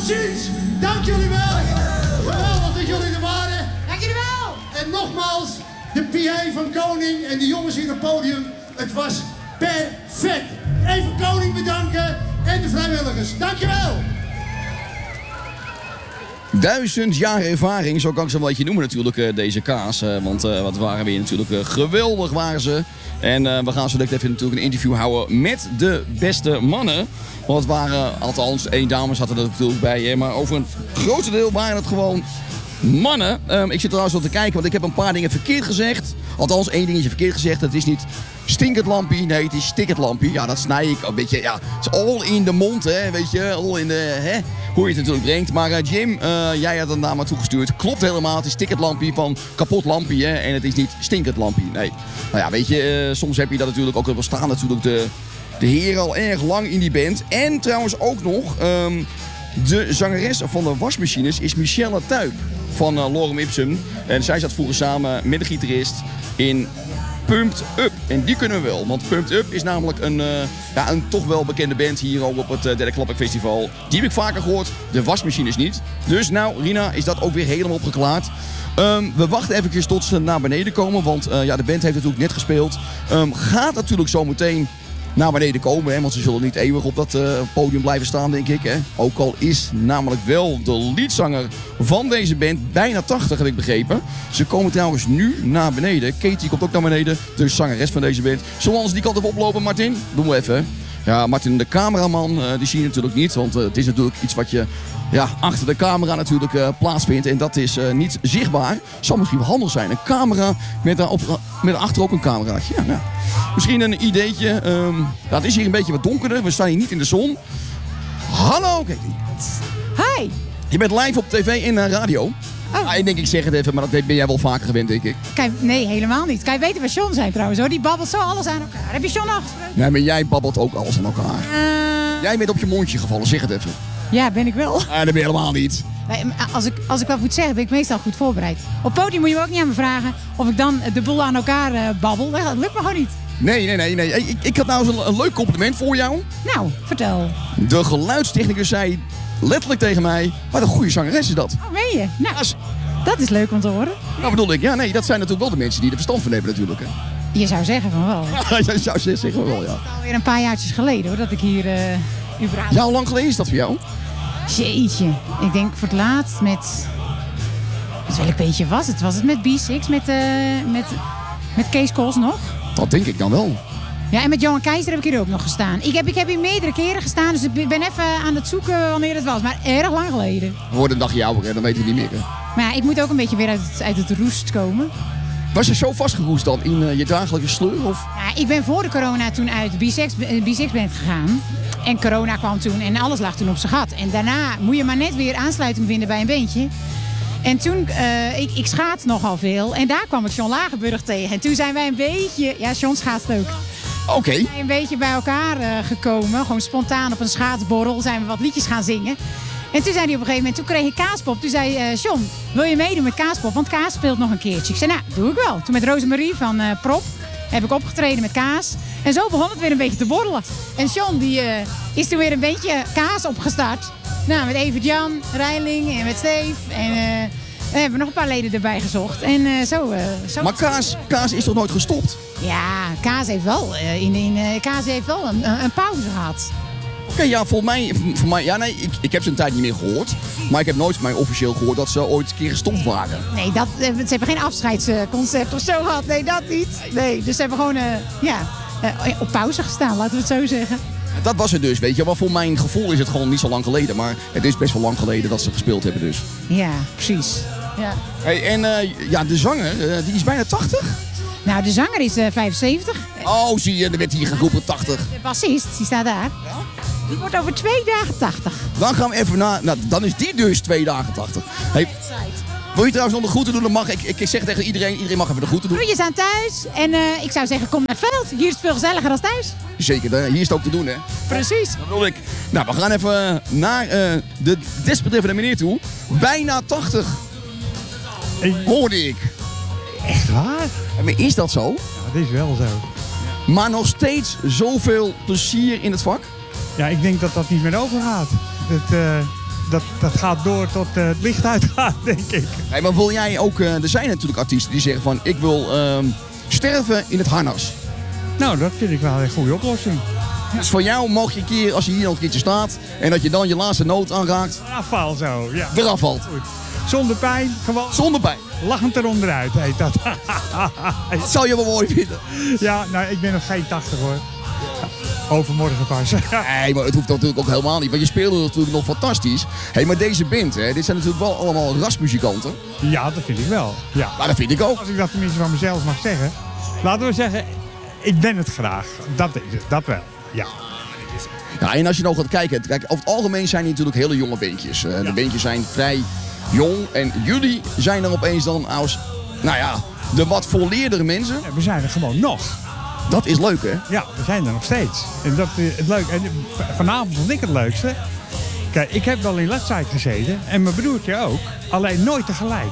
Precies. Dank jullie wel. Geweldig dat jullie er waren. Dank jullie wel. En nogmaals, de PA van Koning en de jongens hier op het podium. Het was perfect. Even Koning bedanken en de vrijwilligers. Dankjewel. 1000 jaar ervaring, zo kan ik ze wel een beetje noemen natuurlijk, deze kaas. Want wat waren weer natuurlijk geweldig waren ze. En we gaan zo direct even natuurlijk een interview houden met de beste mannen. Want het waren, althans, 1 dame zat er natuurlijk bij. Maar over een groot deel waren het gewoon mannen. Ik zit trouwens al te kijken, want ik heb een paar dingen verkeerd gezegd. Althans, 1 dingetje verkeerd gezegd. Het is niet stinkend lampie, nee, het is stikkend lampie. Ja, dat snij ik een beetje, ja, het is all in de mond, hè, weet je. All in de, hè, hoe je het natuurlijk brengt. Maar Jim, jij had het naar me toegestuurd. Klopt helemaal, het is stinkend lampie van kapot lampie, hè. En het is niet stinkend lampie, nee. Nou ja, weet je, soms heb je dat natuurlijk ook wel staan. Natuurlijk de heren al erg lang in die band. En trouwens ook nog, de zangeres van de wasmachines is Michelle Tuyp van Lorem Ipsum. En zij zat vroeger samen met de gitarist in Pumped Up. En die kunnen we wel, want Pumped Up is namelijk een toch wel bekende band hier ook op het Derde Klapwijk Festival. Die heb ik vaker gehoord, de wasmachines niet. Dus nou, Rina, is dat ook weer helemaal opgeklaard. We wachten even tot ze naar beneden komen, want de band heeft natuurlijk net gespeeld. Gaat natuurlijk zo meteen naar beneden komen, hè, want ze zullen niet eeuwig op dat podium blijven staan, denk ik. Hè. Ook al is namelijk wel de leadzanger van deze band bijna 80, heb ik begrepen. Ze komen trouwens nu naar beneden. Katie komt ook naar beneden, de zangeres van deze band. Zullen we anders die kant even oplopen, Martin? Doen we even. Ja, Martin, de cameraman, die zie je natuurlijk niet, want het is natuurlijk iets wat je achter de camera natuurlijk plaatsvindt. En dat is niet zichtbaar. Zal misschien wel handig zijn. Een camera met achter ook een cameraatje. Ja, nou. Misschien een ideetje. Het is hier een beetje wat donkerder. We staan hier niet in de zon. Hallo, Katie. Hi. Je bent live op tv en radio. Oh. Ik denk, ik zeg het even, maar dat ben jij wel vaker gewend, denk ik. Kijk, nee, helemaal niet. Kan je weten waar John zijn trouwens hoor? Die babbelt zo alles aan elkaar. Heb je John al gesproken? Nee, maar jij babbelt ook alles aan elkaar. Jij bent op je mondje gevallen, zeg het even. Ja, ben ik wel. Dat ben je helemaal niet. Nee, als ik wat moet zeggen, ben ik meestal goed voorbereid. Op podium moet je me ook niet aan me vragen of ik dan de boel aan elkaar babbel. Dat lukt me gewoon niet. Nee. Ik had nou eens een leuk compliment voor jou. Nou, vertel. De geluidstechnicus zei letterlijk tegen mij, wat een goede zangeres is dat. Oh, meen je? Nou, dat is leuk om te horen. Nou bedoel ik, dat zijn natuurlijk wel de mensen die er verstand van hebben natuurlijk. Hè. Je zou zeggen van wel. Je zou zeggen van wel, ja. Het is alweer een paar jaartjes geleden hoor, dat ik hier überhaupt... Ja, hoe lang geleden is dat voor jou? Jeetje. Ik denk voor het laatst met... Welk beetje was het? Was het met B6? Met Kees Kos nog? Dat denk ik dan wel. Ja, en met Johan Keizer heb ik hier ook nog gestaan. Ik heb hier meerdere keren gestaan, dus ik ben even aan het zoeken wanneer het was. Maar erg lang geleden. We worden een dagje ouder, hè? Dan weten we niet meer. Hè? Maar ja, ik moet ook een beetje weer uit het roest komen. Was je zo vastgeroest dan in je dagelijkse sleur? Of? Ja, ik ben voor de corona toen uit B6 band gegaan. En corona kwam toen en alles lag toen op zijn gat. En daarna moet je maar net weer aansluiting vinden bij een bandje. En toen, ik schaats nogal veel. En daar kwam ik John Lagerburg tegen. En toen zijn wij een beetje... Ja, John schaatst ook. Oké. We zijn een beetje bij elkaar gekomen. Gewoon spontaan op een schaatsborrel zijn we wat liedjes gaan zingen. En toen zei hij op een gegeven moment, toen kreeg ik Kaaspop. Toen zei John, wil je meedoen met Kaaspop? Want Kaas speelt nog een keertje. Ik zei, nou, doe ik wel. Toen met Rosemarie van Prop heb ik opgetreden met Kaas. En zo begon het weer een beetje te borrelen. En John die is toen weer een beetje Kaas opgestart. Nou, met Evert-Jan, Reiling en met Steve. En we hebben nog een paar leden erbij gezocht. En zo. Maar Kaas is toch nooit gestopt? Ja, Kaas heeft wel, Kaas heeft wel een pauze gehad. Oké, ja, voor mij, ja, nee, ik heb ze een tijd niet meer gehoord. Maar ik heb nooit mij officieel gehoord dat ze ooit een keer gestopt waren. Nee, ze hebben geen afscheidsconcept of zo gehad. Nee, dat niet. Nee, dus ze hebben gewoon op pauze gestaan, laten we het zo zeggen. Dat was het dus, weet je. Maar voor mijn gevoel is het gewoon niet zo lang geleden. Maar het is best wel lang geleden dat ze gespeeld hebben dus. Ja, precies. Ja. Hey, en de zanger, die is bijna 80? Nou, de zanger is 75. Oh, zie je, er werd hier geroepen 80. De bassist, die staat daar. Ja? Die wordt over 2 dagen 80. Dan gaan we even naar... Nou, dan is die dus 2 dagen 80. Hey, wil je trouwens nog de groeten doen? Dan mag ik zeg tegen iedereen mag even de groeten doen. Groetjes aan thuis. En ik zou zeggen, kom naar het veld. Hier is het veel gezelliger dan thuis. Zeker, hier is het ook te doen, hè? Precies. Dat bedoel ik. Nou, we gaan even naar de desbetreffende meneer toe. Bijna 80. Hoorde ik. Echt waar? Maar is dat zo? Ja, dat is wel zo. Maar nog steeds zoveel plezier in het vak? Ja, ik denk dat dat niet meer overgaat. dat gaat door tot het licht uitgaat, denk ik. Hey, maar wil jij ook... er zijn natuurlijk artiesten die zeggen van... ik wil sterven in het harnas. Nou, dat vind ik wel een goede oplossing. Dus voor jou mag je een keer, als je hier nog een keertje staat... en dat je dan je laatste noot aanraakt... Afval zo, ja. eraf valt. Goed. Zonder pijn, gewoon Zonder pijn. lachend eronderuit heet dat. Dat zou je wel mooi vinden. Ja, nou, ik ben nog geen 80 hoor. Overmorgen pas. Nee, maar het hoeft natuurlijk ook helemaal niet. Want je speelde natuurlijk nog fantastisch. Hey, maar deze band, hè, dit zijn natuurlijk wel allemaal rasmuzikanten. Ja, dat vind ik wel. Ja. Maar dat vind ik ook. Als ik dat tenminste van mezelf mag zeggen. Laten we zeggen, ik ben het graag. Dat is het, dat wel. Ja. Ja, en als je nou gaat kijken, kijk, over het algemeen zijn die natuurlijk hele jonge bandjes. De bandjes zijn vrij jong. En jullie zijn er opeens dan als, nou ja, de wat volleerdere mensen. We zijn er gewoon nog. Dat is leuk, hè? Ja, we zijn er nog steeds. En dat is het leuke. En vanavond vond ik het leukste. Kijk, ik heb wel in Latzijk gezeten. En mijn broertje ook. Alleen nooit tegelijk.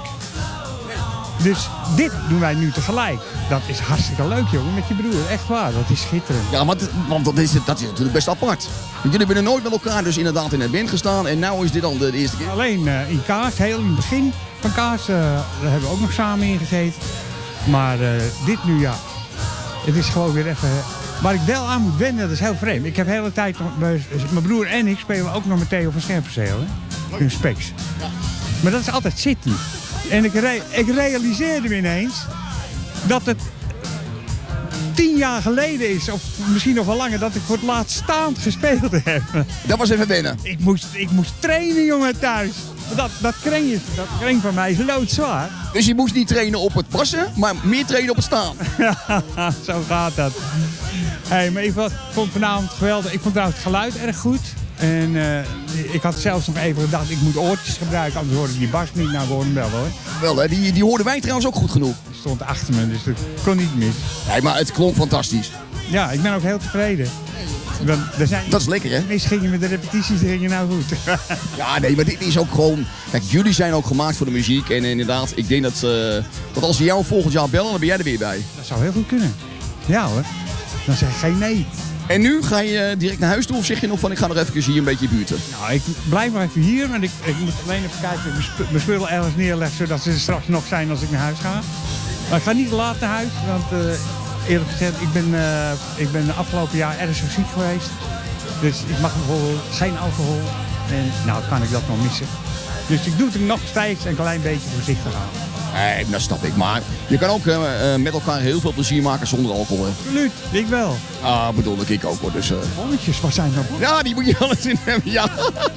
Dus dit doen wij nu tegelijk. Dat is hartstikke leuk, jongen, met je broer. Echt waar, dat is schitterend. Ja, want dat is natuurlijk best apart. Want jullie hebben er nooit met elkaar dus inderdaad in het band gestaan. En nu is dit dan de eerste keer. Alleen in Kaas, heel in het begin van Kaas, daar hebben we ook nog samen in gezeten. Maar dit nu, ja, het is gewoon weer even... Waar ik wel aan moet wennen, dat is heel vreemd. Ik heb de hele tijd, mijn broer en ik spelen ook nog met Theo van Scherpenzeel, hè? In Specs. Maar dat is altijd City. En ik realiseerde me ineens dat het 10 jaar geleden is, of misschien nog wel langer, dat ik voor het laatst staand gespeeld heb. Dat was even wennen. Ik moest trainen, jongen, thuis. Dat kring van mij is loodzwaar. Dus je moest niet trainen op het passen, maar meer trainen op het staan. Zo gaat dat. Hey, maar ik vond vanavond geweldig. Ik vond trouwens het geluid erg goed. En ik had zelfs nog even gedacht, ik moet oortjes gebruiken, anders hoor ik die bas niet. Nou, hoor hem wel hoor. Wel, hè, die hoorden wij trouwens ook goed genoeg. Die stond achter me, dus dat kon niet mis. Nee, maar het klonk fantastisch. Ja, ik ben ook heel tevreden. Want er zijn Dat is lekker, hè? mis gingen met de repetities, gingen nou goed. Ja, nee, maar dit is ook gewoon... Kijk, jullie zijn ook gemaakt voor de muziek. En inderdaad, ik denk dat als ze jou volgend jaar bellen, dan ben jij er weer bij. Dat zou heel goed kunnen. Ja hoor. Dan zeg ik geen nee. En nu ga je direct naar huis toe of zeg je nog van ik ga nog even hier een beetje buurten? Nou, ik blijf maar even hier, want ik moet alleen even kijken of ik mijn spullen ergens neerleg, zodat ze er straks nog zijn als ik naar huis ga. Maar ik ga niet te laat naar huis, want eerlijk gezegd, ik ben de afgelopen jaar ernstig ziek geweest. Dus ik mag bijvoorbeeld geen alcohol en nou kan ik dat nog missen. Dus ik doe het nog steeds een klein beetje voorzichtig aan. Nee, dat snap ik. Maar je kan ook met elkaar heel veel plezier maken zonder alcohol. Hè? Absoluut, ik wel. Ah, bedoel ik ook hoor. Dus, Bonnetjes, wat zijn dat? ja, die moet je alles in hebben, ja.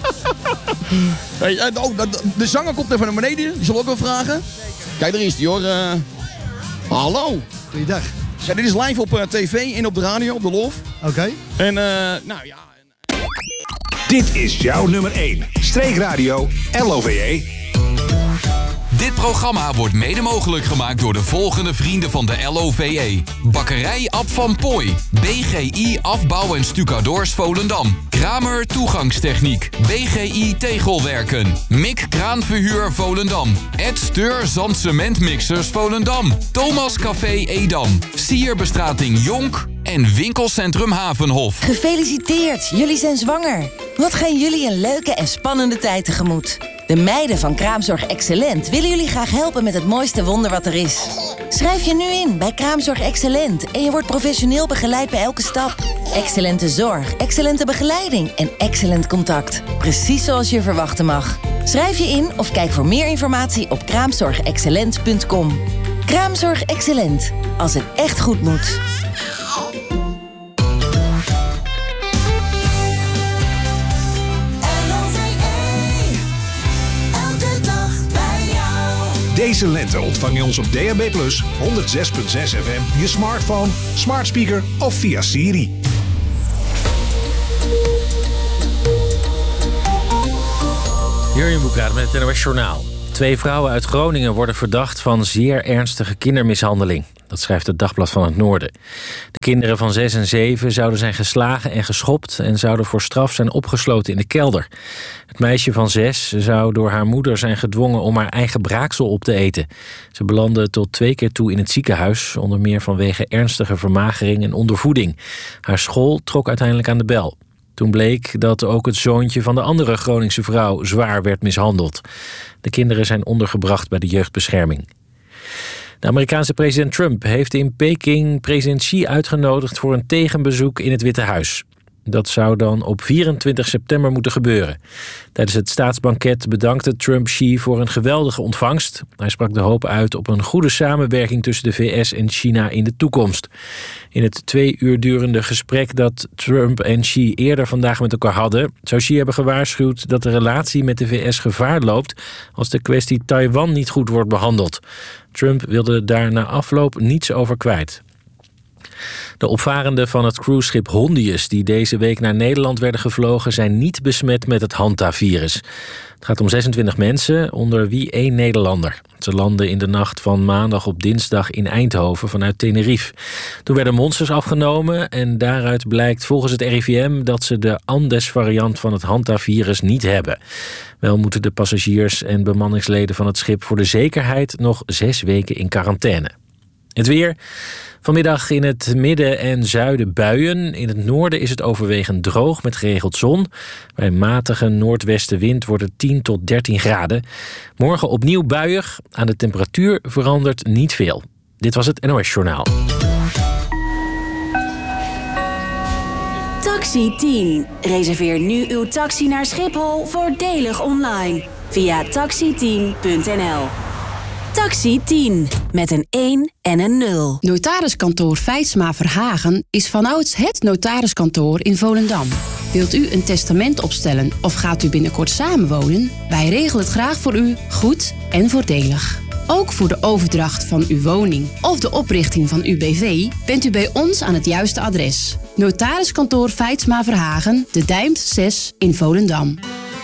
Hey, de zanger komt even naar beneden. Die zal ook wel vragen. Kijk, daar is die hoor. Hallo. Goeiedag. Ja, dit is live op tv en op de radio, op de LOF. Oké. En nou ja... Dit is jouw nummer 1. Streekradio LOVE. Dit programma wordt mede mogelijk gemaakt door de volgende vrienden van de LOVE. Bakkerij Ab van Pooij. BGI Afbouw en Stucadoors Volendam. Kramer Toegangstechniek. BGI Tegelwerken. Mik Kraanverhuur Volendam. Ed Steur Zandcementmixers Volendam. Thomas Café Edam. Sierbestrating Jonk. En winkelcentrum Havenhof. Gefeliciteerd, jullie zijn zwanger. Wat gaan jullie een leuke en spannende tijd tegemoet. De meiden van Kraamzorg Excellent willen jullie graag helpen met het mooiste wonder wat er is. Schrijf je nu in bij Kraamzorg Excellent en je wordt professioneel begeleid bij elke stap. Excellente zorg, excellente begeleiding en excellent contact. Precies zoals je verwachten mag. Schrijf je in of kijk voor meer informatie op kraamzorgexcellent.com. Kraamzorg Excellent, als het echt goed moet. Deze lente ontvang je ons op DAB+, 106.6 FM, je smartphone, smart speaker of via Siri. Jurjen Boekraat met het NOS Journaal. 2 vrouwen uit Groningen worden verdacht van zeer ernstige kindermishandeling. Dat schrijft het Dagblad van het Noorden. De kinderen van 6 en 7 zouden zijn geslagen en geschopt en zouden voor straf zijn opgesloten in de kelder. Het meisje van 6 zou door haar moeder zijn gedwongen om haar eigen braaksel op te eten. Ze belandde tot 2 keer toe in het ziekenhuis, onder meer vanwege ernstige vermagering en ondervoeding. Haar school trok uiteindelijk aan de bel. Toen bleek dat ook het zoontje van de andere Groningse vrouw zwaar werd mishandeld. De kinderen zijn ondergebracht bij de jeugdbescherming. De Amerikaanse president Trump heeft in Peking president Xi uitgenodigd voor een tegenbezoek in het Witte Huis. Dat zou dan op 24 september moeten gebeuren. Tijdens het staatsbanket bedankte Trump Xi voor een geweldige ontvangst. Hij sprak de hoop uit op een goede samenwerking tussen de VS en China in de toekomst. In het 2 uur durende gesprek dat Trump en Xi eerder vandaag met elkaar hadden, zou Xi hebben gewaarschuwd dat de relatie met de VS gevaar loopt als de kwestie Taiwan niet goed wordt behandeld. Trump wilde daar na afloop niets over kwijt. De opvarenden van het cruiseschip Hondius die deze week naar Nederland werden gevlogen zijn niet besmet met het Hanta-virus. Het gaat om 26 mensen, onder wie 1 Nederlander. Ze landden in de nacht van maandag op dinsdag in Eindhoven vanuit Tenerife. Toen werden monsters afgenomen en daaruit blijkt volgens het RIVM dat ze de Andes-variant van het Hanta-virus niet hebben. Wel moeten de passagiers en bemanningsleden van het schip voor de zekerheid nog 6 weken in quarantaine. Het weer. Vanmiddag in het midden en zuiden buien. In het noorden is het overwegend droog met geregeld zon. Bij matige noordwestenwind wordt het 10 tot 13 graden. Morgen opnieuw buiig. Aan de temperatuur verandert niet veel. Dit was het NOS Journaal. Taxi 10. Reserveer nu uw taxi naar Schiphol voordelig online. Via taxi10.nl. Taxi 10, met een 1 en een 0. Notariskantoor Feitsma Verhagen is vanouds het notariskantoor in Volendam. Wilt u een testament opstellen of gaat u binnenkort samenwonen? Wij regelen het graag voor u, goed en voordelig. Ook voor de overdracht van uw woning of de oprichting van uw BV bent u bij ons aan het juiste adres. Notariskantoor Feitsma Verhagen, de Dijmt 6 in Volendam.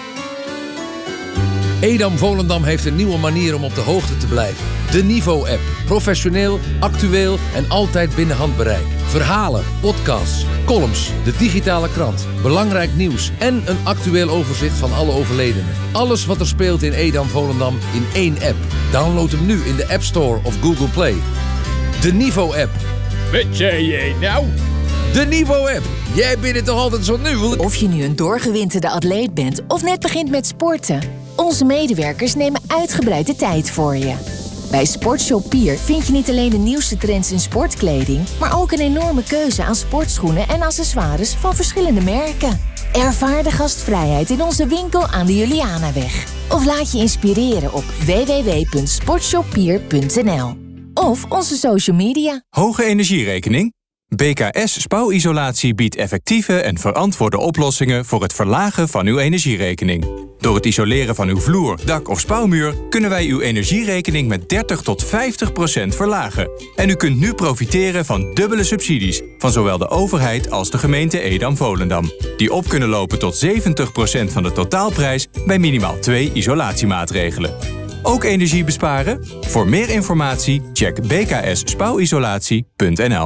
Edam Volendam heeft een nieuwe manier om op de hoogte te blijven. De Niveau-app. Professioneel, actueel en altijd binnen handbereik. Verhalen, podcasts, columns, de digitale krant, belangrijk nieuws en een actueel overzicht van alle overledenen. Alles wat er speelt in Edam Volendam in 1 app. Download hem nu in de App Store of Google Play. De Niveau-app. Wat zei jij nou? De Niveau-app. Jij bent het toch altijd zo nu? Of je nu een doorgewinterde atleet bent of net begint met sporten. Onze medewerkers nemen uitgebreid de tijd voor je. Bij Sportshop Pier vind je niet alleen de nieuwste trends in sportkleding, maar ook een enorme keuze aan sportschoenen en accessoires van verschillende merken. Ervaar de gastvrijheid in onze winkel aan de Julianaweg. Of laat je inspireren op www.sportshoppier.nl. Of onze social media. Hoge energierekening? BKS Spouwisolatie biedt effectieve en verantwoorde oplossingen voor het verlagen van uw energierekening. Door het isoleren van uw vloer, dak of spouwmuur kunnen wij uw energierekening met 30 tot 50% verlagen. En u kunt nu profiteren van dubbele subsidies van zowel de overheid als de gemeente Edam-Volendam. Die op kunnen lopen tot 70% van de totaalprijs bij minimaal 2 isolatiemaatregelen. Ook energie besparen? Voor meer informatie check bksspouwisolatie.nl.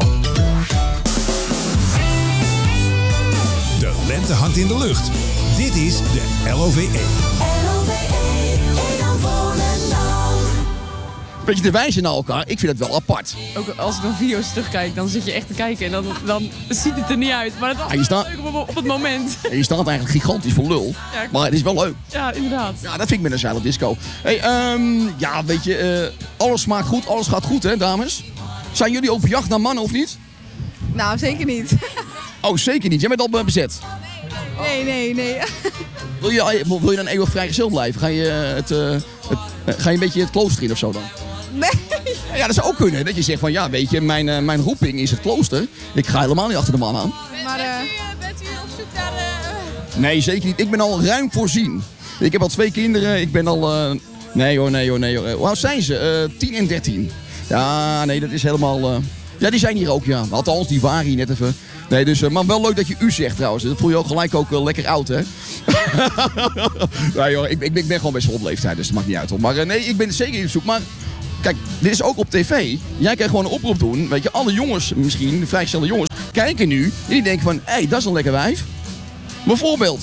De lente hangt in de lucht. Dit is de LOVE. Beetje te wijzen naar elkaar, ik vind het wel apart. Ook als ik dan video's terugkijk, dan zit je echt te kijken en dan ziet het er niet uit. Maar het was leuk op het moment. Je staat eigenlijk gigantisch voor lul, Ja, maar het is wel leuk. Ja, inderdaad. Ja, dat vind ik met een Silent Disco. Hey, ja, weet je, alles smaakt goed, alles gaat goed, hè, dames? Zijn jullie op jacht naar mannen of niet? Nou, zeker niet. Oh, zeker niet. Jij bent al bezet. Nee. Wil je dan eeuwig vrijgezel blijven? Ga je een beetje het klooster in of zo dan? Nee. Ja, dat zou ook kunnen. Dat je zegt van, ja, weet je, mijn roeping is het klooster. Ik ga helemaal niet achter de man aan. Maar bent u op zoek naar... Nee, zeker niet. Ik ben al ruim voorzien. Ik heb al 2 kinderen. Ik ben al... Nee hoor. Hoe oud zijn ze? 10 en 13. Ja, nee, dat is helemaal... Ja, die zijn hier ook, ja. Althans, die waren hier net even. Nee, dus, maar wel leuk dat je u zegt trouwens. Dat voel je ook gelijk ook lekker oud, hè? Nee hoor, ik ben gewoon best wel op leeftijd, dus dat maakt niet uit hoor. Maar nee, ik ben zeker niet op zoek. Maar kijk, dit is ook op tv. Jij kan gewoon een oproep doen. Weet je, alle jongens misschien, de vrijgestelde jongens, kijken nu. En die denken van, hé, dat is een lekker wijf. Bijvoorbeeld.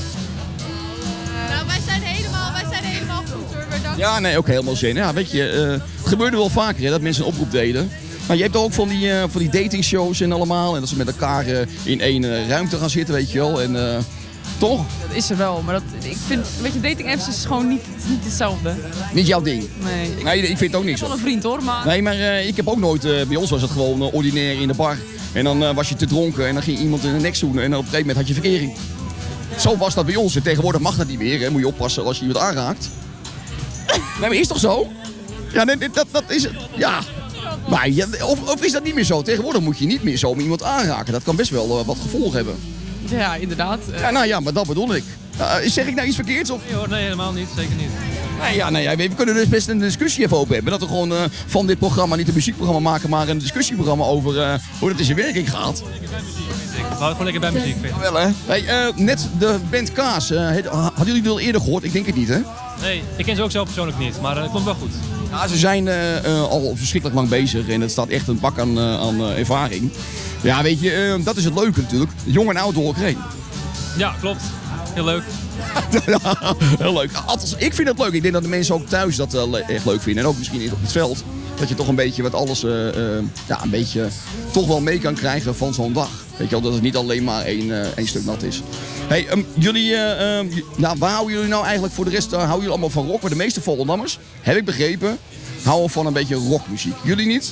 Nou, wij zijn helemaal goed hoor. Ja, nee, ook helemaal zin. Ja, weet je, het gebeurde wel vaker hè, dat mensen een oproep deden. Maar je hebt ook van die datingshows en allemaal. En dat ze met elkaar in één ruimte gaan zitten, weet je wel. En toch? Dat is er wel, maar ik vind, weet je, dating apps is gewoon niet hetzelfde. Niet jouw ding? Nee. Ik vind het ook niks. Ik heb wel een vriend hoor, maar... Nee, maar ik heb ook nooit... bij ons was het gewoon ordinair in de bar. En dan was je te dronken en dan ging iemand in de nek zoenen. En op een gegeven moment had je verkering. Zo was dat bij ons. En tegenwoordig mag dat niet meer. Hè. Moet je oppassen als je iemand aanraakt. Nee, maar is toch zo? Ja, nee, dat is het. Ja. Maar of is dat niet meer zo? Tegenwoordig moet je niet meer zo iemand aanraken. Dat kan best wel wat gevolgen hebben. Ja, inderdaad. Ja, maar dat bedoel ik. Zeg ik nou iets verkeerds? Of? Nee hoor, nee, helemaal niet. Zeker niet. We kunnen dus best een discussie even over hebben. Dat we gewoon van dit programma niet een muziekprogramma maken, maar een discussieprogramma over hoe dat in zijn werking gaat. Ik hou gewoon lekker bij muziek. Wel hè? Hey, net de band Kaas. Hadden jullie die al eerder gehoord? Ik denk het niet hè? Nee, ik ken ze ook zelf persoonlijk niet, maar het komt wel goed. Ja, ze zijn al verschrikkelijk lang bezig en het staat echt een bak aan ervaring. Ja, weet je, dat is het leuke natuurlijk. Jong en oud door elkaar heen. Ja, klopt. Heel leuk. Heel leuk. Althans, ik vind het leuk. Ik denk dat de mensen ook thuis dat echt leuk vinden. En ook misschien op het veld. Dat je toch een beetje wat alles een beetje toch wel mee kan krijgen van zo'n dag. Weet je wel, dat het niet alleen maar één stuk nat is. Hey, waar houden jullie nou eigenlijk voor de rest? Houden jullie allemaal van rock? Maar de meeste Volendammers, heb ik begrepen, houden van een beetje rockmuziek. Jullie niet?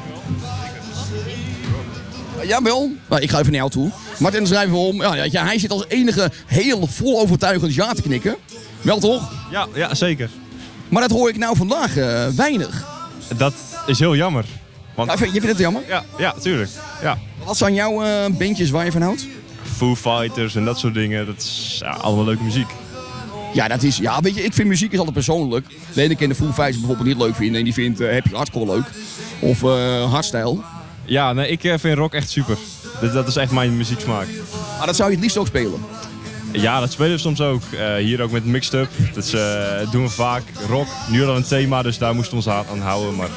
Jawel. Nou, ik ga even naar jou toe. Martin, schrijven we om. Ja, hij zit als enige heel vol overtuigend ja te knikken. Wel toch? Ja, zeker. Maar dat hoor ik nou vandaag weinig. Dat is heel jammer. Want... Ja, je vindt het jammer? Ja, tuurlijk. Ja. Wat zijn jouw bandjes waar je van houdt? Foo Fighters en dat soort dingen. Dat is allemaal leuke muziek. Ja, dat is... Ja, weet je, ik vind muziek is altijd persoonlijk. De ene kan de Foo Fighters bijvoorbeeld niet leuk vinden en die vindt Happy Hardcore leuk. Of hardstyle. Ja, nee, ik vind rock echt super. Dat is echt mijn muzieksmaak. Maar dat zou je het liefst ook spelen? Ja, dat spelen we soms ook. Hier ook met Mixed Up. Dat doen we vaak. Rock, nu al een thema, dus daar moesten we ons aan houden. Maar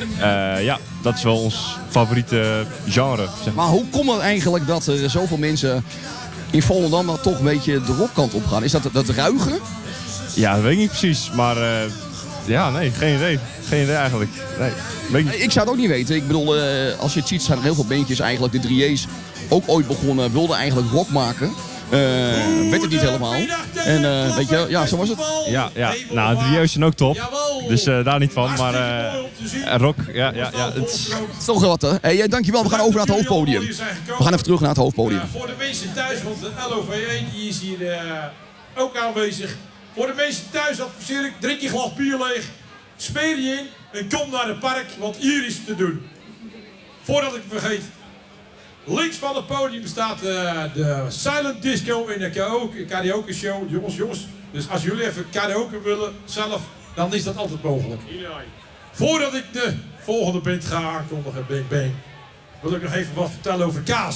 dat is wel ons favoriete genre. Zeg maar hoe komt het eigenlijk dat er zoveel mensen in Volendam maar toch een beetje de rockkant op gaan? Is dat ruigen? Ja, dat weet ik niet precies. Maar nee, geen idee. Geen idee eigenlijk. Nee, weet ik niet. Ik zou het ook niet weten. Ik bedoel, als je het ziet, zijn er heel veel bandjes eigenlijk. De 3A's ook ooit begonnen, wilden eigenlijk rock maken. Werd het niet helemaal. En weet je, ja, zo was het. Ja. Nou, 3A's zijn ook top. Dus daar niet van. Maar rock, ja. Het is toch wat, hè? Hey, dankjewel. We gaan over naar het hoofdpodium. We gaan even terug naar het hoofdpodium. Voor de mensen thuis, want de LOV1 die is hier ook aanwezig. Voor de mensen thuis adviseer ik, drink je glas bier leeg. Smeer je in en kom naar het park, want hier is het te doen. Voordat ik het vergeet. Links van het podium staat de Silent Disco in de karaoke show. Jongens. Dus als jullie even karaoke willen zelf, dan is dat altijd mogelijk. Voordat ik de volgende band ga aankondigen, Bang Bang, wil ik nog even wat vertellen over Kaas.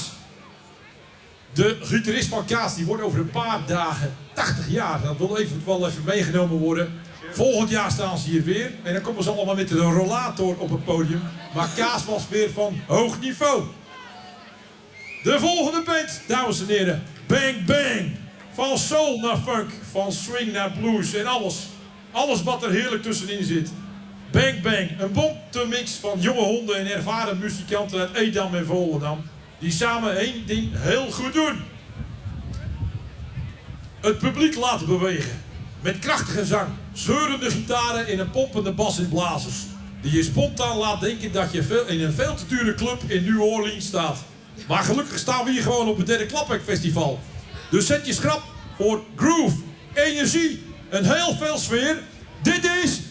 De gitarist van Kaas die wordt over een paar dagen 80 jaar. Dat wil wel even meegenomen worden. Volgend jaar staan ze hier weer. En dan komen ze allemaal met een rollator op het podium. Maar Kaas was weer van hoog niveau. De volgende band, dames en heren. Bang Bang. Van soul naar funk. Van swing naar blues en alles. Alles wat er heerlijk tussenin zit. Bang Bang. Een bonte mix van jonge honden en ervaren muzikanten uit Edam en Volendam. Die samen één ding heel goed doen. Het publiek laten bewegen. Met krachtige zang, zeurende gitaren en een pompende bas in blazers. Die je spontaan laat denken dat je in een veel te dure club in New Orleans staat. Maar gelukkig staan we hier gewoon op het derde Klapweg Festival. Dus zet je schrap voor groove, energie en heel veel sfeer. Dit is